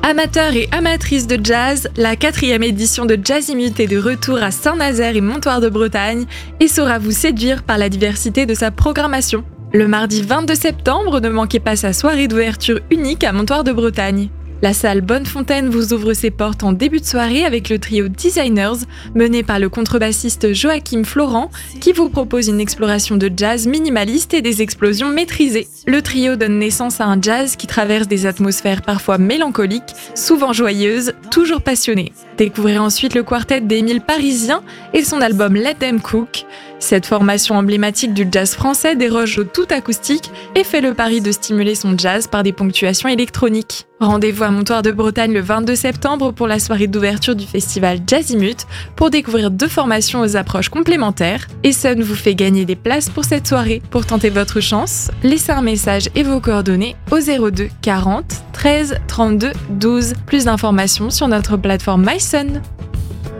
Amateurs et amatrices de jazz, la 4e édition de Jazzimut est de retour à Saint-Nazaire et Montoire de Bretagne et saura vous séduire par la diversité de sa programmation. Le mardi 22 septembre, ne manquez pas sa soirée d'ouverture unique à Montoire de Bretagne. La salle Bonnefontaine vous ouvre ses portes en début de soirée avec le trio Designers, mené par le contrebassiste Joachim Florent, qui vous propose une exploration de jazz minimaliste et des explosions maîtrisées. Le trio donne naissance à un jazz qui traverse des atmosphères parfois mélancoliques, souvent joyeuses, toujours passionnées. Découvrez ensuite le quartet d'Émile Parisien et son album Let Them Cook. Cette formation emblématique du jazz français déroge au tout acoustique et fait le pari de stimuler son jazz par des ponctuations électroniques. Rendez-vous à Montoire de Bretagne le 22 septembre pour la soirée d'ouverture du festival Jazzimut pour découvrir 2 formations aux approches complémentaires. Essonne vous fait gagner des places pour cette soirée. Pour tenter votre chance, laissez un message et vos coordonnées au 02 40 13 32 12. Plus d'informations sur notre plateforme MySun.